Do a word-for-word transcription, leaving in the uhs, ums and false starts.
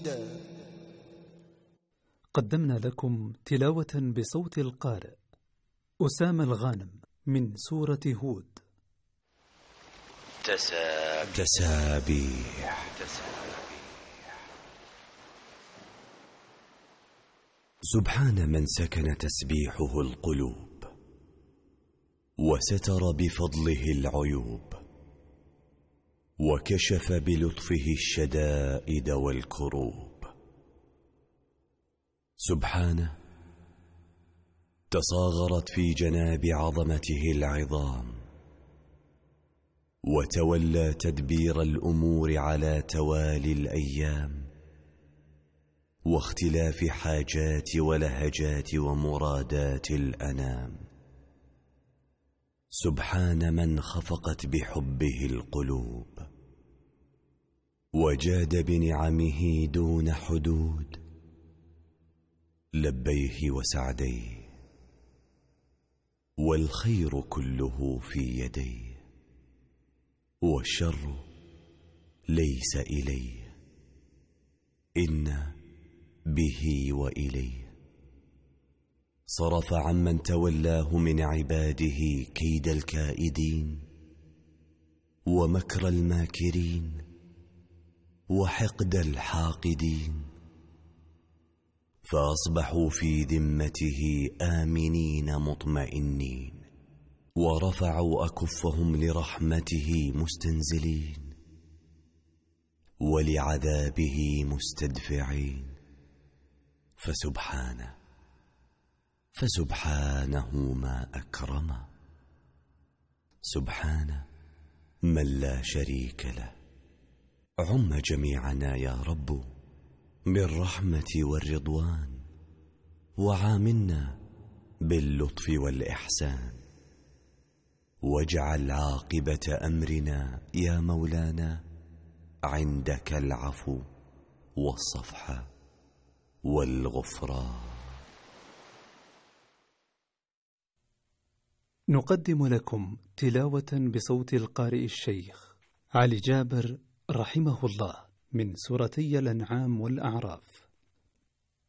جديدة. قدمنا لكم تلاوة بصوت القارئ أسامة الغانم من سورة هود. تسابيح تسابيح سبحان من سكن تسبيحه القلوب وستر بفضله العيوب وكشف بلطفه الشدائد والكروب. سبحانه تصاغرت في جناب عظمته العظام وتولى تدبير الأمور على توالي الأيام واختلاف حاجات ولهجات ومرادات الأنام. سبحان من خفقت بحبه القلوب وجاد بنعمه دون حدود لبيه وسعديه والخير كله في يديه والشر ليس إليه إن به وإليه. صرف عمن تولاه من عباده كيد الكائدين ومكر الماكرين وحقد الحاقدين فأصبحوا في ذمته آمنين مطمئنين ورفعوا أكفهم لرحمته مستنزلين ولعذابه مستدفعين. فسبحانه فسبحانه ما أكرمه. سبحانه من لا شريك له. عم جميعنا يا رب بالرحمة والرضوان وعاملنا باللطف والإحسان واجعل عاقبة أمرنا يا مولانا عندك العفو والصفح والغفران. نقدم لكم تلاوة بصوت القارئ الشيخ علي جابر رحمه الله من سورتي الأنعام والأعراف.